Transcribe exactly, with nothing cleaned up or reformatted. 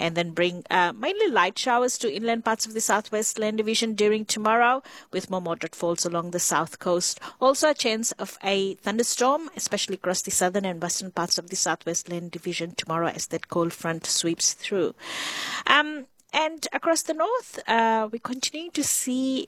and then bring uh, mainly light showers to inland parts of the Southwest Land Division during tomorrow, with more moderate falls along the south coast. Also a chance of a thunderstorm, especially across the southern and western parts of the Southwest Land Division tomorrow as that cold front sweeps through. Um, and across the north, uh, we continue to see